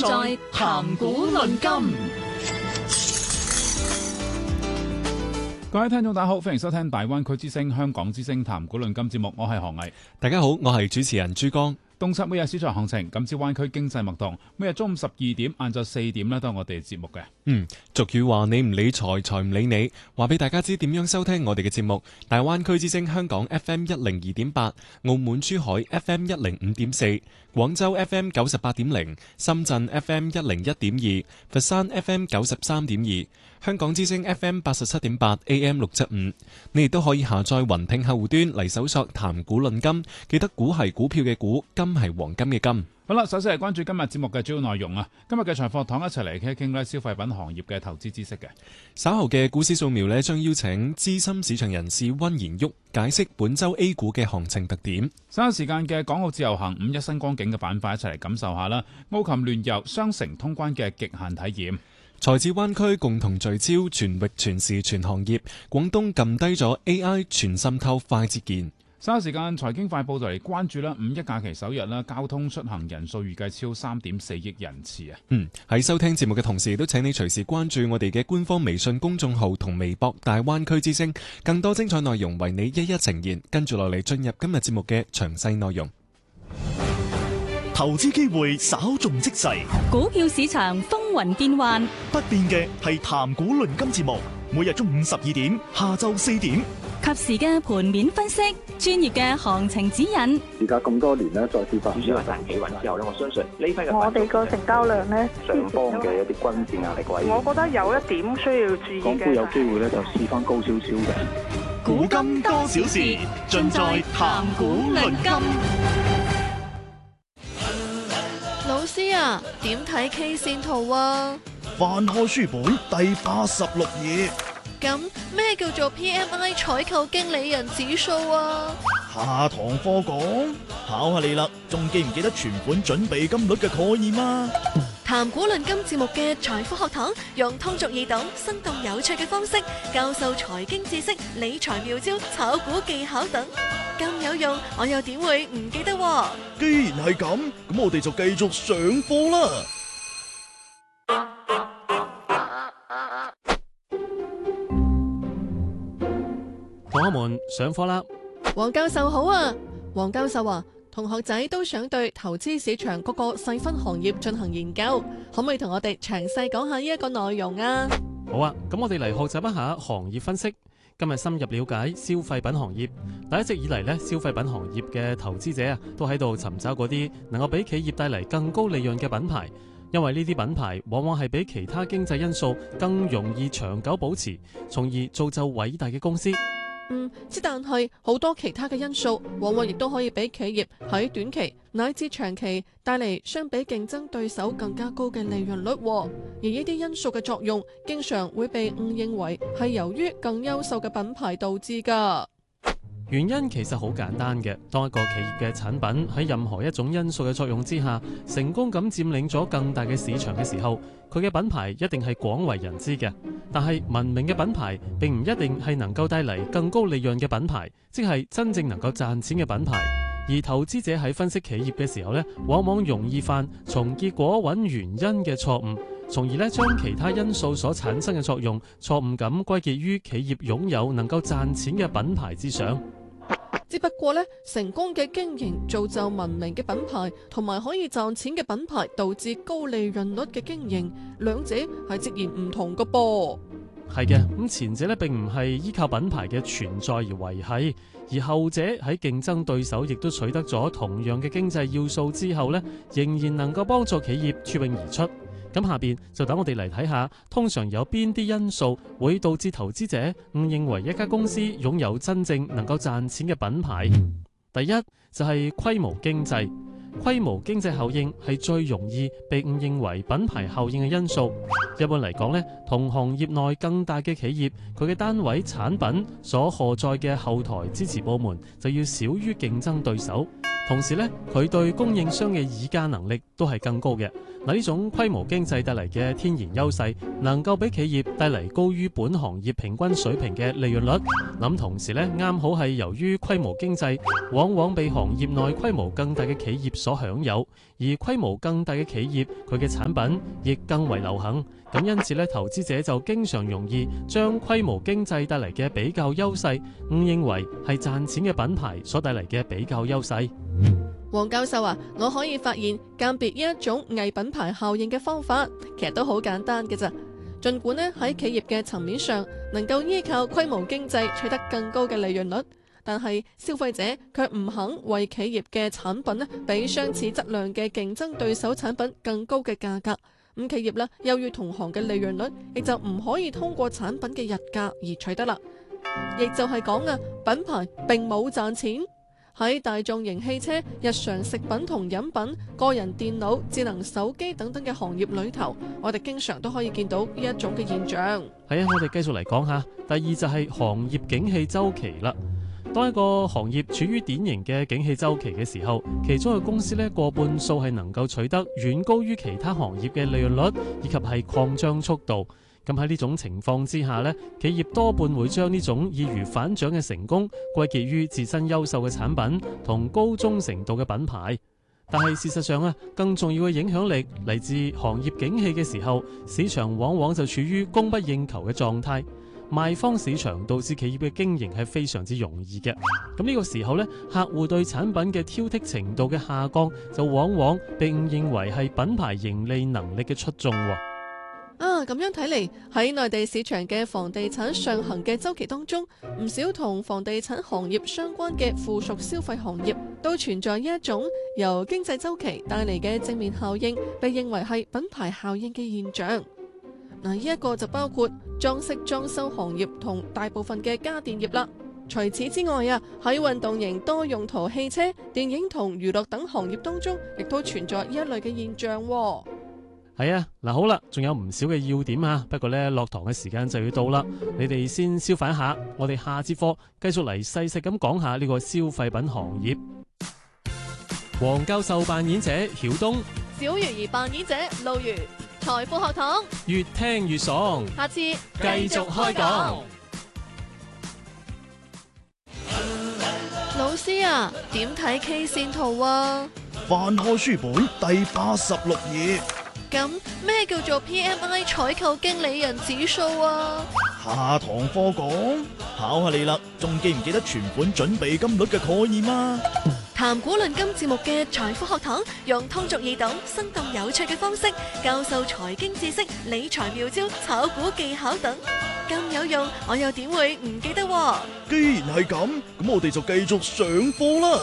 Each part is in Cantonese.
在談古論今。 各位聽眾大家好，歡迎收聽大灣區之聲香港之聲談古論今節目，我係何毅。 大家好，我係主持人朱江。 洞察每日市場行情，感知灣區經濟脈動。每日中午12點、晏晝4點呢都係我哋節目嘅。 俗語話你唔理財，財唔理你。話俾大家知點樣收聽我哋嘅節目。大灣區之聲香港 FM 102.8，澳門珠海 FM 105.4，廣州 FM 98.0，深圳 FM 101.2，佛山 FM 93.2，香港之聲 FM 87.8 AM 675。你亦都可以下載雲聽客戶端嚟搜索談古論今，記得股係股票嘅股，金係黃金嘅金。 好啦，首先係關注今日節目嘅主要內容啊。今日嘅財貨堂一齊嚟傾一傾消費品行業嘅投資知識嘅。 稍後嘅股市掃描將邀請資深市場人士溫賢旭解釋本周 A 股嘅行情特點。 稍後時間嘅港澳自由行5·1新光景嘅板塊一齊嚟感受下啦。澳琴聯遊雙城通關嘅極限體驗。 財智灣區共同聚焦全域全市全行業，廣東撳低咗 AI 全滲透快捷鍵。 稍後時間財經快報就嚟關注啦，5·1假期首日啦，交通出行人數預計超3.4億人次啊！ 喺收聽節目嘅同時，都請你隨時關注我哋嘅官方微信公眾號同微博大灣區之聲，更多精彩內容為你一一呈現。跟住落嚟進入今日節目嘅詳細內容。 投資機會稍縱即逝， 股票市場風雲變幻， 不變嘅係談股論今節目，每日中午12點、下晝4點， 及時嘅盤面分析，專業嘅行情指引。 而家咁多年咧，再次發主要係大企穩之後咧，我相信呢批嘅我哋個成交量咧， 上方嘅一啲均線壓力位， 我覺得有一點需要注意嘅。 港股有機會咧就試翻高少少嘅。 古今多少事，盡在談股論今。 老師啊，點睇 K 線圖啊？ 翻開書本第86頁。 咁咩叫做 PMI 採購經理人指數啊？ 下堂課講，考下你啦，仲記唔記得存款準備金率嘅概念啊？ 談股論今節目嘅財富學堂，用通俗易懂、生動有趣嘅方式教授財經知識、理財妙招、炒股技巧等，咁有用，我又點會唔記得喎？ 既然係咁，咁我哋就繼續上課啦。 同學們上課啦！ 黃教授好啊！黃教授啊，同學仔都想對投資市場各個細分行業進行研究，可唔可以同我哋詳細講下呢一個內容啊？ 好啊，咁我哋嚟學習一下行業分析。今日深入了解消費品行業。一直以嚟呢，消費品行業嘅投資者都喺度尋找嗰啲能夠俾企業帶嚟更高利潤嘅品牌，因為呢啲品牌往往係比其他經濟因素更容易長久保持，從而造就偉大嘅公司。 但係好多其他嘅因素，往往亦都可以俾企業喺短期乃至長期帶嚟相比競爭對手更加高嘅利潤率。而呢啲因素嘅作用，經常會被誤認為係由於更優秀嘅品牌導致㗎。 原因其實好簡單嘅，當一個企業嘅產品喺任何一種因素嘅作用之下，成功咁佔領咗更大嘅市場嘅時候，佢嘅品牌一定係廣為人知嘅。但係聞名嘅品牌並唔一定係能夠帶嚟更高利潤嘅品牌，即係真正能夠賺錢嘅品牌。而投資者喺分析企業嘅時候呢，往往容易犯從結果揾原因嘅錯誤，從而呢將其他因素所產生嘅作用錯誤咁歸結於企業擁有能夠賺錢嘅品牌之上。 只不過呢，成功嘅經營造就聞名嘅品牌，同埋可以賺錢嘅品牌導致高利潤率嘅經營，兩者係截然唔同嘅噃。 係嘅，咁前者呢並唔係依靠品牌嘅存在而維繫，而後者喺競爭對手亦都取得咗同樣嘅經濟要素之後呢，仍然能夠幫助企業脫穎而出。咁下邊就等我哋嚟睇下，通常有邊啲因素會導致投資者誤認為一家公司擁有真正能夠賺錢嘅品牌。第一就係規模經濟。規模經濟效應係最容易被誤認為品牌效應嘅因素。一般嚟講呢，同行業內更大嘅企業，佢嘅單位產品所荷載嘅後台支持部門就要少於競爭對手。同時呢，佢對供應商嘅議價能力都係更高嘅。 呢種規模經濟帶嚟嘅天然優勢，能夠俾企業帶嚟高於本行業平均水平嘅利潤率。咁同時呢，啱好係由於規模經濟往往被行業內規模更大嘅企業所享有，而規模更大嘅企業佢嘅產品亦更為流行。咁因此呢，投資者就經常容易將規模經濟帶嚟嘅比較優勢誤認為係賺錢嘅品牌所帶嚟嘅比較優勢。 黃教授啊，我可以發現鑑別呢一種偽品牌效應嘅方法，其實都好簡單嘅咋。儘管呢喺企業嘅層面上能夠依靠規模經濟取得更高嘅利潤率，但係消費者卻唔肯為企業嘅產品呢比相似質量嘅競爭對手產品更高嘅價格。咁企業呢優於同行嘅利潤率，亦就唔可以通過產品嘅日價而取得啦。亦就係講啊，品牌並冇賺錢。喺大眾型汽車、日常食品同飲品、個人電腦、智能手機等等嘅行業裏頭，我哋經常都可以見到呢一種嘅現象。 係啊，我哋繼續嚟講下。第二就係行業景氣周期啦。當一個行業處於典型嘅景氣周期嘅時候，其中嘅公司呢過半數係能夠取得遠高於其他行業嘅利潤率，以及係擴張速度。咁喺呢種情況之下呢，企業多半會將呢種易如反掌嘅成功歸結於自身優秀嘅產品同高忠誠度嘅品牌。但係事實上啊，更重要嘅影響力嚟自行業景氣嘅時候，市場往往就處於供不應求嘅狀態，賣方市場導致企業嘅經營係非常之容易嘅。咁呢個時候呢，客戶對產品嘅挑剔程度嘅下降，就往往被誤認為係品牌盈利能力嘅出眾。 咁樣睇嚟，喺內地市場嘅房地產上行嘅周期當中，唔少同房地產行業相關嘅附屬消費行業都存在一種由經濟周期帶嚟嘅正面效應，被認為係品牌效應嘅現象。呢一個就包括裝飾裝修行業同大部分嘅家電業啦。除此之外啊，喺運動型多用途汽車、電影同娛樂等行業當中，亦都存在呢一類嘅現象。 係啊，嗱好啦，仲有唔少嘅要點啊，不過呢，落堂嘅時間就要到啦，你哋先消化一下，我哋下節課繼續嚟細細咁講下呢個消費品行業。黃教授扮演者曉東， 小魚兒扮演者路如，財富學堂越聽越爽， 下次繼續開講。 老師啊，點睇 K 線圖啊？ 翻開書本第86頁。 咁咩叫做 PMI 採購經理人指數啊？ 下堂課講，考下你啦，仲記唔記得存款準備金率嘅概念啊？ 談古論今節目嘅財富學堂，用通俗易懂、生動有趣嘅方式教授財經知識、理財妙招、炒股技巧等，咁有用，我又點會唔記得？ 既然係咁，咁我哋就繼續上課啦。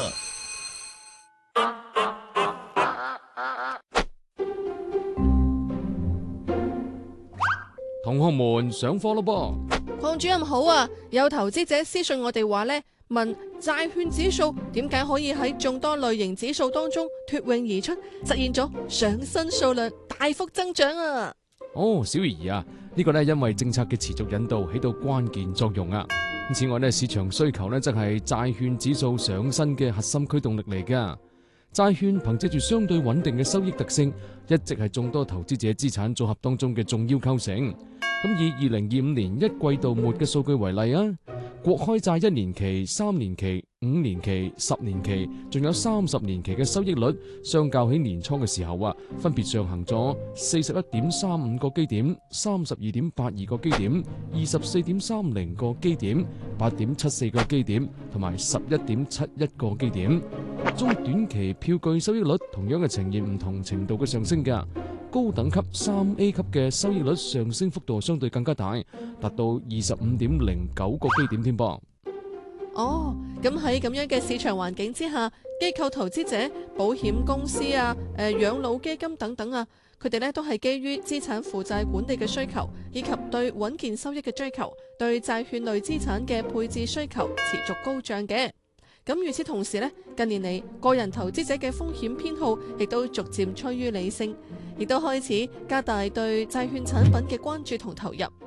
同學們上課咯噃！ 鄺主任好啊，有投資者私信我哋話呢，問債券指數點解可以喺眾多類型指數當中脫穎而出，實現咗上新數量大幅增長啊！ 哦，小兒啊，呢個呢因為政策嘅持續引導起到關鍵作用啊！此外呢，市場需求呢則係債券指數上新嘅核心驅動力嚟噶。債券憑借住相對穩定嘅收益特性，一直係眾多投資者資產組合當中嘅重要構成。咁以2025年一季度末嘅數據為例啊，國開債1年期、3年期、5年期、10年期，仲有30年期嘅收益率，相較起年初嘅時候啊，分別上行咗41.35個基點、32.82個基點、24.30個基點、8.74個基點，同埋11.71個基點。中短期票據收益率同樣係呈現唔同程度嘅上升㗎。高等級 3A 級嘅收益率上升幅度相對更加大，達到25.09個基點添噃。 哦，咁喺咁樣嘅市場環境之下，機構投資者、保險公司啊、養老基金等等啊，佢哋呢都係基於資產負債管理嘅需求，以及對穩健收益嘅追求，對債券類資產嘅配置需求持續高漲嘅。咁與此同時呢，近年嚟個人投資者嘅風險偏好亦都逐漸趨於理性，亦都開始加大對債券產品嘅關注同投入。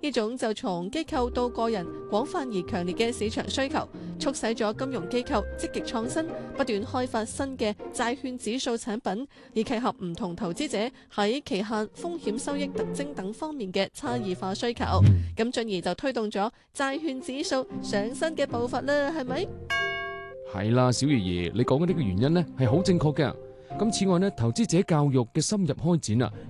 呢種就從機構到個人廣泛而強烈嘅市場需求，促使咗金融機構積極創新，不斷開發新嘅債券指數產品，以契合唔同投資者喺期限、風險、收益特徵等方面嘅差異化需求，咁進而就推動咗債券指數上新嘅步伐啦，係咪？ 係啦，小爺爺，你講嘅呢個原因呢係好正確嘅。咁此外呢，投資者教育嘅深入開展啊，